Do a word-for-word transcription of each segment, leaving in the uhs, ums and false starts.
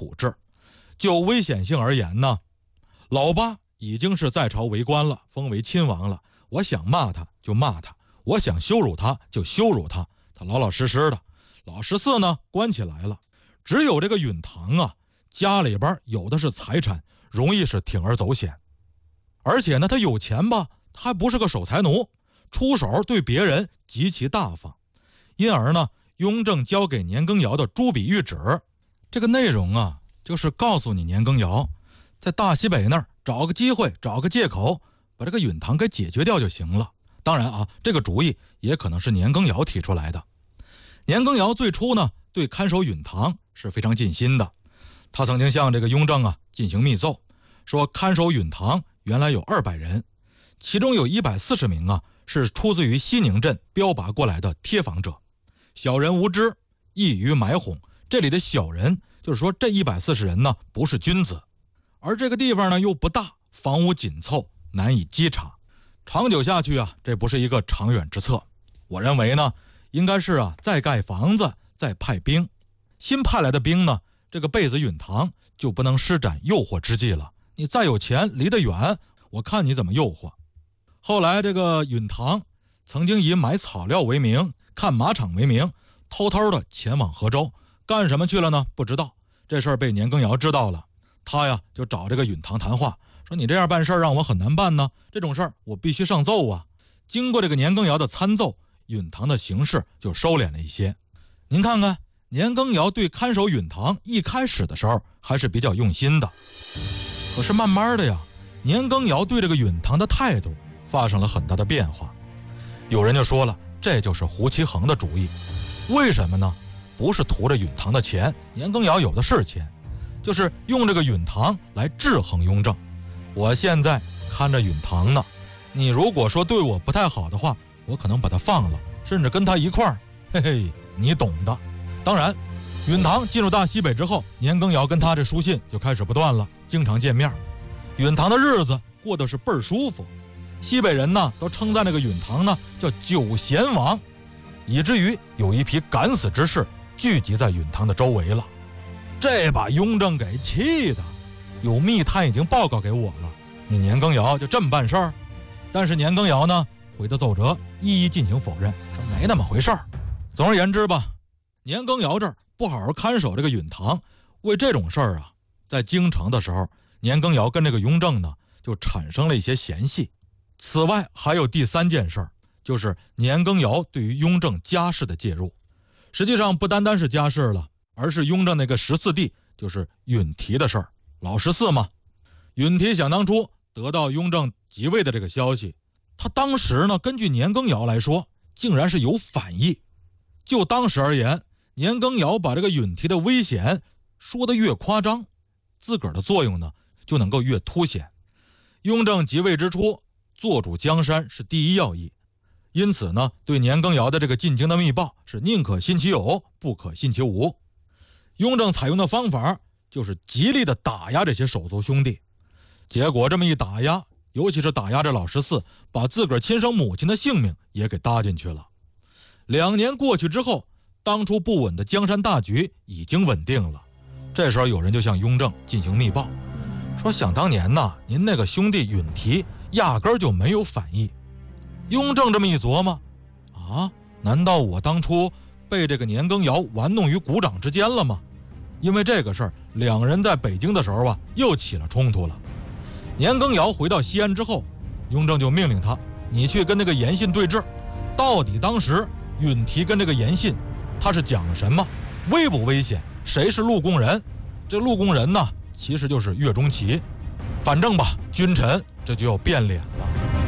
处置。就危险性而言呢，老八已经是在朝为官了，封为亲王了，我想骂他就骂他，我想羞辱他就羞辱他，他老老实实的。老十四呢关起来了，只有这个允堂啊，家里边有的是财产，容易是铤而走险。而且呢他有钱吧，他还不是个守财奴，出手对别人极其大方。因而呢雍正交给年羹尧的朱笔谕旨，这个内容啊，就是告诉你年羹尧在大西北那儿找个机会，找个借口把这个允堂给解决掉就行了。当然啊，这个主意也可能是年羹尧提出来的。年羹尧最初呢对看守允堂是非常尽心的，他曾经向这个雍正啊进行密奏，说看守允堂原来有二百人，其中有一百四十名啊是出自于西宁镇标拔过来的贴房者，小人无知，易于埋哄。这里的小人就是说这一百四十人呢不是君子，而这个地方呢又不大，房屋紧凑，难以稽查，长久下去啊，这不是一个长远之策。我认为呢应该是啊再盖房子，再派兵。新派来的兵呢，这个贝子允堂就不能施展诱惑之计了，你再有钱离得远，我看你怎么诱惑。后来这个允堂曾经以买草料为名，看马场为名，偷偷的前往河州，干什么去了呢？不知道。这事儿被年羹尧知道了，他呀就找这个允堂谈话，说你这样办事让我很难办呢，这种事儿我必须上奏啊。经过这个年羹尧的参奏，允堂的形势就收敛了一些。您看看年羹尧对看守允堂一开始的时候还是比较用心的，可是慢慢的呀，年羹尧对这个允堂的态度发生了很大的变化。有人就说了，这就是胡其衡的主意。为什么呢？不是图着允堂的钱，年羹尧有的是钱，就是用这个允堂来制衡雍正。我现在看着允堂呢，你如果说对我不太好的话，我可能把他放了，甚至跟他一块儿，嘿嘿，你懂的。当然允堂进入大西北之后，年羹尧跟他这书信就开始不断了，经常见面。允堂的日子过得是倍儿舒服，西北人呢都称赞这个允堂呢叫九贤王，以至于有一批敢死之士聚集在允堂的周围了。这把雍正给气的，有密探已经报告给我了，你年羹尧就这么办事儿？但是年羹尧呢回的奏折一一进行否认，说没那么回事儿。总而言之吧，年羹尧这儿不好好看守这个允堂，为这种事儿啊，在京城的时候，年羹尧跟这个雍正呢就产生了一些嫌隙。此外还有第三件事儿，就是年羹尧对于雍正家事的介入。实际上不单单是家事了，而是雍正那个十四弟，就是允提的事儿。老十四嘛，允提想当初得到雍正即位的这个消息，他当时呢根据年羹尧来说竟然是有反意。就当时而言，年羹尧把这个允提的危险说得越夸张，自个儿的作用呢就能够越凸显。雍正即位之初，做主江山是第一要义，因此呢对年羹尧的这个进京的密报是宁可信其有，不可信其无。雍正采用的方法就是极力的打压这些手足兄弟，结果这么一打压，尤其是打压这老十四，把自个儿亲生母亲的性命也给搭进去了。两年过去之后，当初不稳的江山大局已经稳定了。这时候有人就向雍正进行密报，说想当年呐，您那个兄弟允提压根儿就没有反意。雍正这么一琢磨，啊，难道我当初被这个年羹尧玩弄于股掌之间了吗？因为这个事儿，两人在北京的时候啊，又起了冲突了。年羹尧回到西安之后，雍正就命令他，你去跟那个严信对质，到底当时允提跟这个严信他是讲了什么，危不危险，谁是陆公人？这陆公人呢其实就是岳钟琪。反正吧，君臣这就要变脸了。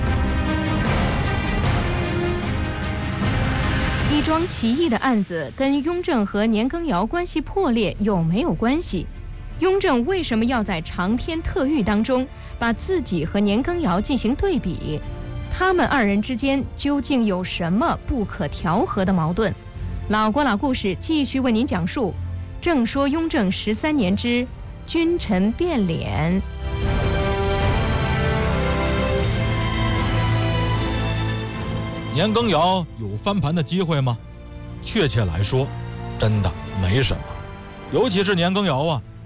一桩奇异的案子跟雍正和年羹尧关系破裂有没有关系？雍正为什么要在长篇特谕当中把自己和年羹尧进行对比？他们二人之间究竟有什么不可调和的矛盾？老郭老故事继续为您讲述正说雍正十三年之君臣变脸。 年羹尧有翻盘的机会吗？确切来说，真的没什么。尤其是年羹尧啊，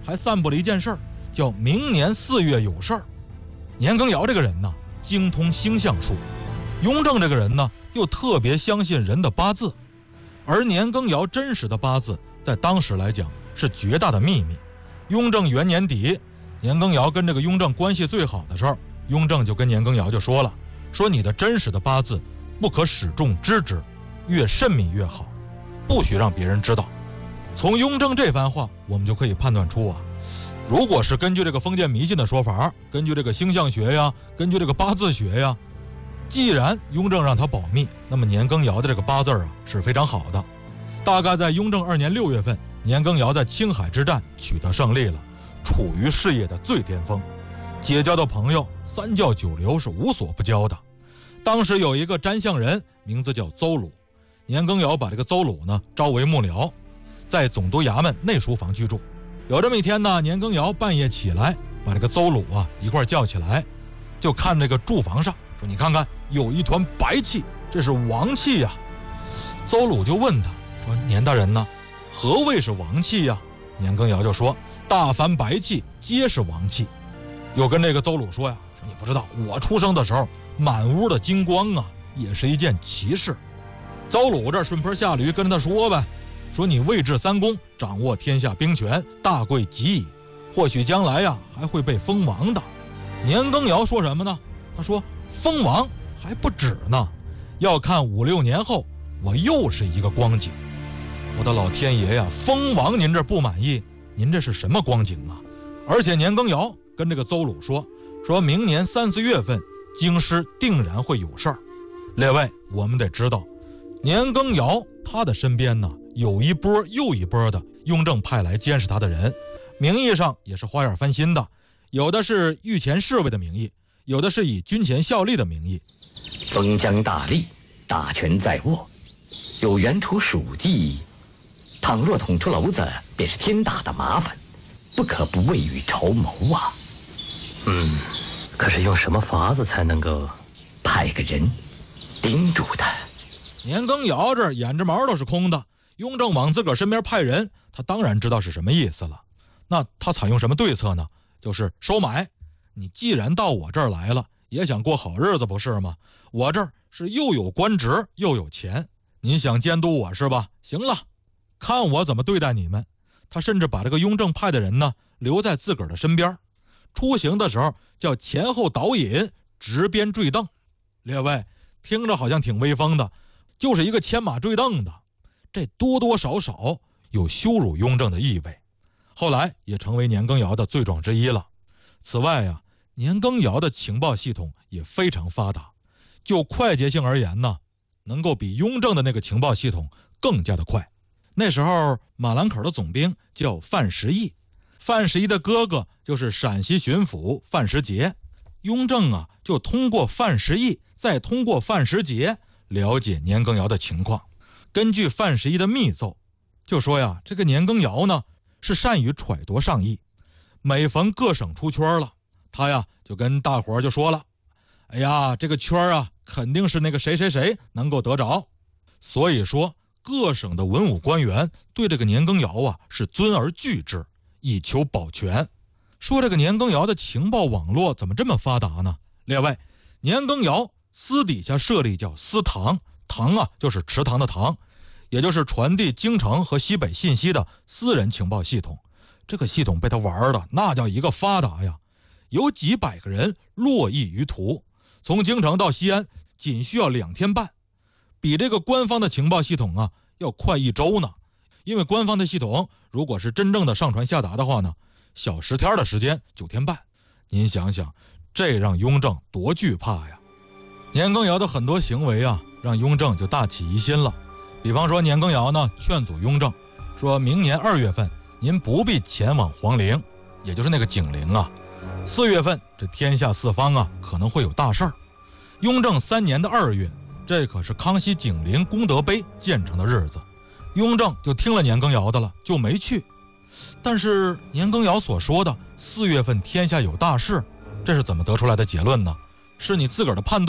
还散布了一件事儿，叫明年四月有事儿。年羹尧这个人呢，精通星象术，雍正这个人呢，又特别相信人的八字，而年羹尧真实的八字在当时来讲是绝大的秘密。雍正元年底，年羹尧跟这个雍正关系最好的时候，雍正就跟年羹尧就说了，说你的真实的八字不可使众知之，越慎密越好，不许让别人知道。从雍正这番话，我们就可以判断出啊，如果是根据这个封建迷信的说法，根据这个星象学呀，根据这个八字学呀，既然雍正让他保密，那么年羹尧的这个八字啊是非常好的。大概在雍正二年六月份，年羹尧在青海之战取得胜利了，处于事业的最巅峰，结交的朋友三教九流是无所不交的。当时有一个占相人，名字叫邹鲁，年羹尧把这个邹鲁呢招为幕僚，在总督衙门内书房居住。有这么一天呢，年羹尧半夜起来，把这个邹鲁啊一块叫起来，就看这个住房上，说你看看有一团白气，这是王气呀。邹鲁就问他说，年大人呢，何谓是王气呀？年羹尧就说，大凡白气皆是王气。又跟这个邹鲁说呀，说你不知道我出生的时候满屋的金光啊，也是一件奇事。邹鲁这顺坡下驴跟他说呗，说你位至三公，掌握天下兵权，大贵极矣，或许将来呀还会被封王的。年羹尧说什么呢？他说封王还不止呢，要看五六年后我又是一个光景。我的老天爷呀，封王您这不满意，您这是什么光景啊？而且年羹尧跟这个邹鲁说，说明年三四月份京师定然会有事儿。列位，我们得知道，年羹尧他的身边呢有一波又一波的雍正派来监视他的人，名义上也是花样翻新的，有的是御前侍卫的名义，有的是以军前效力的名义。 封疆大吏，大权在握，有原处属地，倘若捅出篓子，便是天大的麻烦，不可不未雨绸缪啊。 嗯，可是用什么法子才能够派个人盯住他？ 年羹尧这眼着毛都是空的，雍正往自个儿身边派人，他当然知道是什么意思了。那他采用什么对策呢？就是收买。你既然到我这儿来了，也想过好日子不是吗？我这儿是又有官职又有钱，你想监督我是吧？行了，看我怎么对待你们。他甚至把这个雍正派的人呢留在自个儿的身边，出行的时候叫前后导引，执鞭坠镫。列位，听着好像挺威风的，就是一个牵马坠镫的，这多多少少有羞辱雍正的意味，后来也成为年羹尧的罪状之一了。此外啊，年羹尧的情报系统也非常发达，就快捷性而言呢，能够比雍正的那个情报系统更加的快。那时候马兰口的总兵叫范时义，范时义的哥哥就是陕西巡抚范时杰，雍正啊就通过范时义再通过范时杰了解年羹尧的情况。根据范时义的密奏就说呀，这个年羹尧呢是善于揣度上意，每逢各省出圈了，他呀就跟大伙儿就说了，哎呀，这个圈啊肯定是那个谁谁谁能够得着。所以说各省的文武官员对这个年羹尧啊是尊而惧之，以求保全。说这个年羹尧的情报网络怎么这么发达呢？列位，年羹尧私底下设立叫私堂，堂啊就是池塘的塘，也就是传递京城和西北信息的私人情报系统。这个系统被他玩的那叫一个发达呀，有几百个人络绎于途，从京城到西安仅需要两天半，比这个官方的情报系统啊要快一周呢。因为官方的系统如果是真正的上传下达的话呢，小十天的时间，九天半。您想想，这让雍正多惧怕呀！年羹尧的很多行为啊，让雍正就大起疑心了。比方说，年羹尧呢劝阻雍正，说明年二月份您不必前往皇陵，也就是那个景陵啊。四月份这天下四方啊可能会有大事儿。雍正三年的二月，这可是康熙景陵功德碑建成的日子，雍正就听了年羹尧的了，就没去。但是年羹尧所说的四月份天下有大事，这是怎么得出来的结论呢？是你自个儿的判断